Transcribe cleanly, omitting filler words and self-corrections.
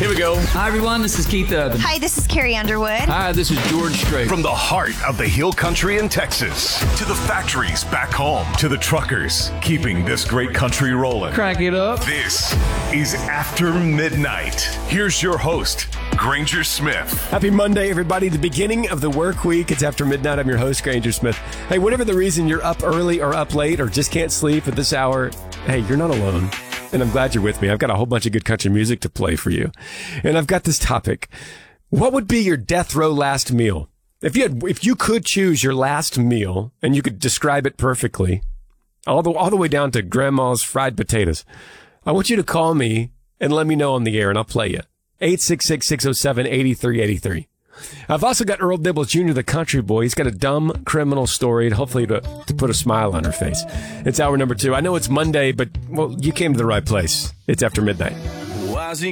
Here we go. Hi, everyone. This is Keith Urban. Hi, this is Carrie Underwood. Hi, this is George Strait. From the heart of the hill country in Texas to the factories back home to the truckers keeping this great country rolling. Crank it up. This is After Midnight. Here's your host, Granger Smith. Happy Monday, everybody. The beginning of the work week. It's After Midnight. I'm your host, Granger Smith. Hey, whatever the reason you're up early or up late or just can't sleep at this hour, hey, you're not alone. And I'm glad you're with me. I've got a whole bunch of good country music to play for you. And I've got this topic. What would be your death row last meal? If you could choose your last meal and you could describe it perfectly, all the way down to grandma's fried potatoes, I want you to call me and let me know on the air and I'll play you. 866-607-8383. I've also got Earl Dibbles Jr., the country boy. He's got a dumb criminal story, and hopefully to put a smile on her face. It's hour number 2. I know it's Monday, but, well, you came to the right place. It's After Midnight.